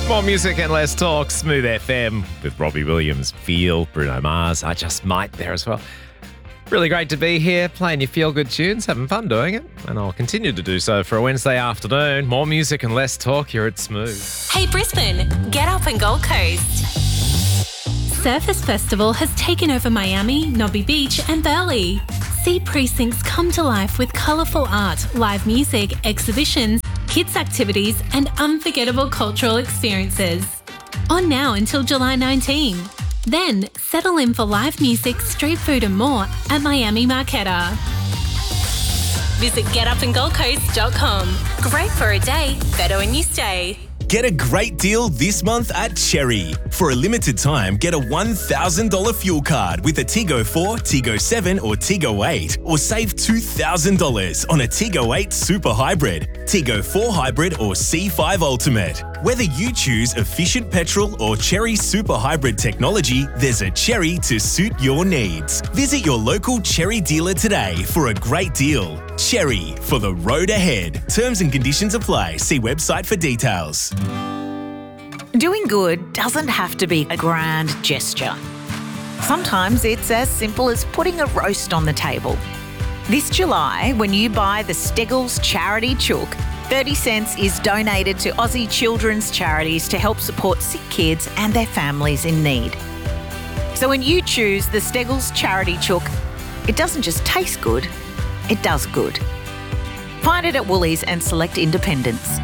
More music and less talk. Smooth FM with Robbie Williams, Feel, Bruno Mars. I Just Might there as well. Really great to be here, playing your feel-good tunes, having fun doing it. And I'll continue to do so for a Wednesday afternoon. More music and less talk here at Smooth. Hey Brisbane, get up and Gold Coast. Surfers Festival has taken over Miami, Nobby Beach and Burleigh. See precincts come to life with colourful art, live music, exhibitions, kids activities and unforgettable cultural experiences. On now until July 19. Then settle in for live music, street food and more at Miami Marquetta. Visit getupandgoldcoast.com. Great for a day, better when you stay. Get a great deal this month at Cherry. For a limited time, get a $1,000 fuel card with a Tigo 4, Tigo 7 or Tigo 8, or save $2,000 on a Tigo 8 Super Hybrid, Tigo 4 Hybrid or C5 Ultimate. Whether you choose efficient petrol or Cherry Super Hybrid technology, there's a Cherry to suit your needs. Visit your local Cherry dealer today for a great deal. Cherry, for the road ahead. Terms and conditions apply. See website for details. Doing good doesn't have to be a grand gesture. Sometimes it's as simple as putting a roast on the table. This July, when you buy the Steggles Charity Chook, 30 cents is donated to Aussie children's charities to help support sick kids and their families in need. So when you choose the Steggles Charity Chook, it doesn't just taste good, it does good. Find it at Woolies and select independents.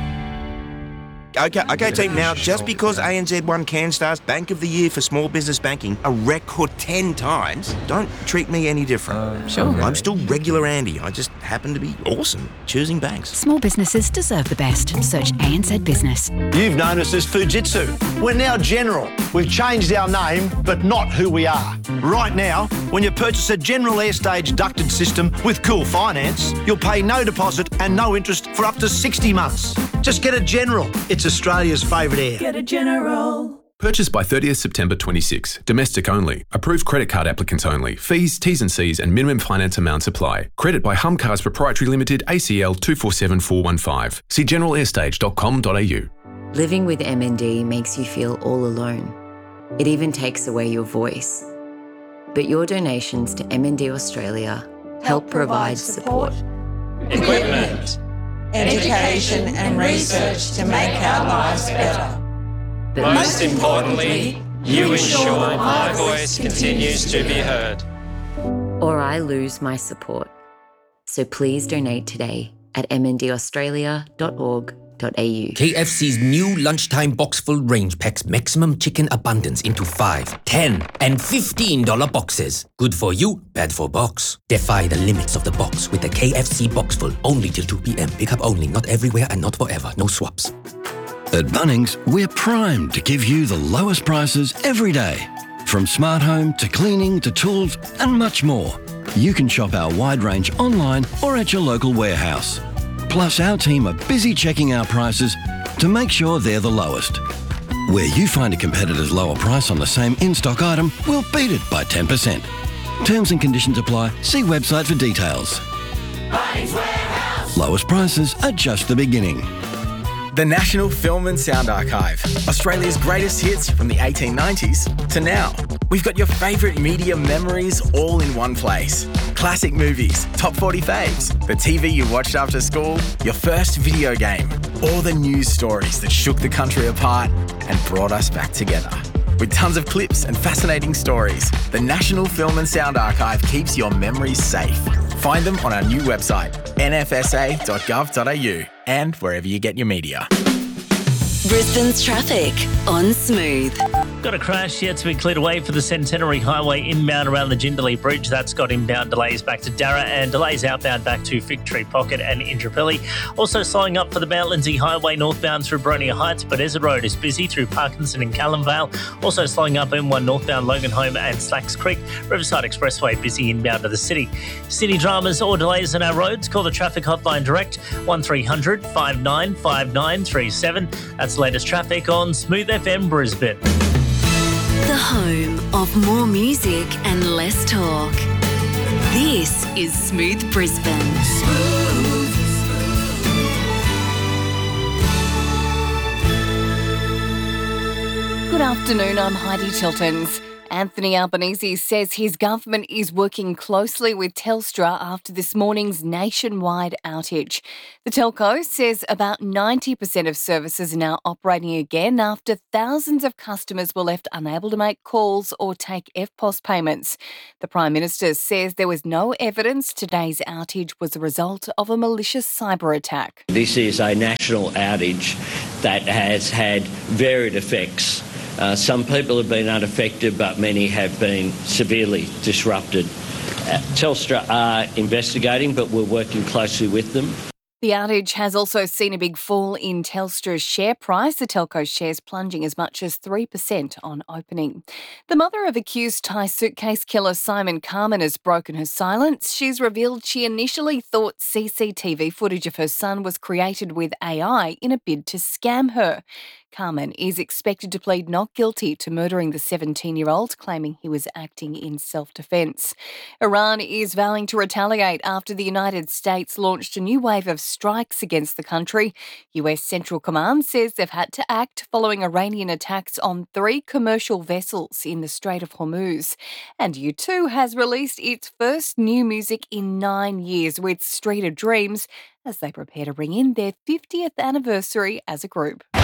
Okay, team. Now, just because ANZ won CanStar's Bank of the Year for small business banking a record 10 times, don't treat me any different. Sure. I'm still regular Andy. I just happen to be awesome choosing banks. Small businesses deserve the best. Search ANZ Business. You've known us as Fujitsu. We're now General. We've changed our name, but not who we are. Right now, when you purchase a General Airstage ducted system with Cool Finance, you'll pay no deposit and no interest for up to 60 months. Just get a General. It's Australia's favourite air. Get a General. Purchase by 30th September 26. Domestic only. Approved credit card applicants only. Fees, T's and C's and minimum finance amounts apply. Credit by Humcars Proprietary Limited, ACL 247415. See generalairstage.com.au. Living with MND makes you feel all alone. It even takes away your voice. But your donations to MND Australia help provide support, equipment, education and research to make our lives better. But most importantly, you ensure my voice continues to be heard. or I lose my support. So please donate today at mndaustralia.org.au. KFC's new lunchtime box full range packs maximum chicken abundance into 5, 10 and $15 boxes. Good for you, bad for box. Defy the limits of the box with the KFC box full only till 2 p.m. Pick up only, not everywhere and not forever. No swaps. At Bunnings, we're primed to give you the lowest prices every day. From smart home to cleaning to tools and much more. You can shop our wide range online or at your local warehouse. Plus, our team are busy checking our prices to make sure they're the lowest. Where you find a competitor's lower price on the same in-stock item, we'll beat it by 10%. Terms and conditions apply. See website for details. Bunnings Warehouse. Lowest prices are just the beginning. The National Film and Sound Archive. Australia's greatest hits from the 1890s to now. We've got your favourite media memories all in one place. Classic movies, top 40 faves, the TV you watched after school, your first video game, all the news stories that shook the country apart and brought us back together. With tons of clips and fascinating stories, the National Film and Sound Archive keeps your memories safe. Find them on our new website, nfsa.gov.au, and wherever you get your media. Brisbane's traffic on Smooth. Got a crash yet to be cleared away for the Centenary Highway inbound around the Jindalee Bridge. That's got inbound delays back to Darra and delays outbound back to Victory Pocket and Indooroopilly. Also slowing up for the Mount Lindesay Highway northbound through Boronia Heights, but Ezra Road is busy through Parkinson and Callumvale. Also slowing up M1 northbound Loganholme and Slacks Creek. Riverside Expressway busy inbound to the city. City dramas or delays on our roads? Call the traffic hotline direct 1300 595937. That's the latest traffic on Smooth FM Brisbane. The home of more music and less talk. This is Smooth Brisbane. Smooth. Good afternoon, I'm Heidi Tiltons. Anthony Albanese says his government is working closely with Telstra after this morning's nationwide outage. The telco says about 90% of services are now operating again after thousands of customers were left unable to make calls or take EFTPOS payments. The Prime Minister says there was no evidence today's outage was a result of a malicious cyber attack. This is a national outage that has had varied effects. Some people have been unaffected, but many have been severely disrupted. Telstra are investigating, but we're working closely with them. The outage has also seen a big fall in Telstra's share price, the telco shares plunging as much as 3% on opening. The mother of accused Thai suitcase killer Simon Carman has broken her silence. She's revealed she initially thought CCTV footage of her son was created with AI in a bid to scam her. Carman is expected to plead not guilty to murdering the 17-year-old, claiming he was acting in self-defence. Iran is vowing to retaliate after the United States launched a new wave of strikes against the country. US Central Command says they've had to act following Iranian attacks on 3 commercial vessels in the Strait of Hormuz. And U2 has released its first new music in 9 years with Street of Dreams as they prepare to ring in their 50th anniversary as a group.